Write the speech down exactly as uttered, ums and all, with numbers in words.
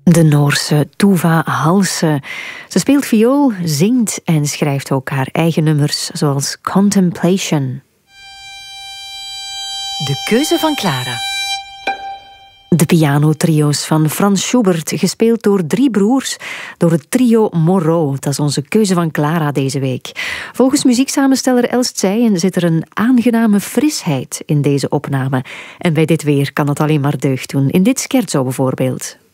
De Noorse Tuva Halse. Ze speelt viool, zingt en schrijft ook haar eigen nummers, zoals Contemplation. De keuze van Clara. De pianotrio's van Franz Schubert, gespeeld door drie broers, door het trio Moreau. Dat is onze keuze van Clara deze week. Volgens muzieksamensteller Elst Zijen zit er een aangename frisheid in deze opname. En bij dit weer kan het alleen maar deugd doen. In dit scherzo bijvoorbeeld.